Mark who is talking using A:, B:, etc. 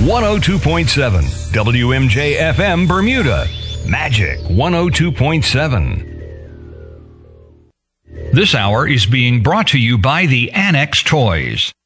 A: 102.7 WMJ FM Bermuda. Magic 102.7. This hour is being brought to you by the Annex Toys.